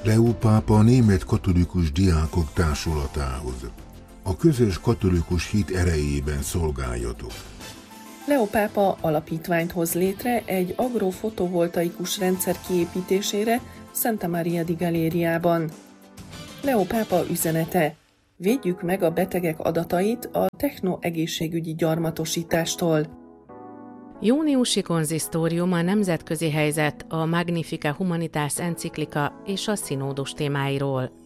Leo pápa a német katolikus diákok társulatához. A közös katolikus hit erejében szolgáljatok. Leo pápa alapítványt hoz létre egy agrofotovoltaikus rendszer kiépítésére Santa Maria di Galeriában. Leo pápa üzenete: védjük meg a betegek adatait a technoegészségügyi gyarmatosítástól. Júniusi konzisztórium a nemzetközi helyzet, a Magnificat Humanitas enciklika és a színódus témáiról.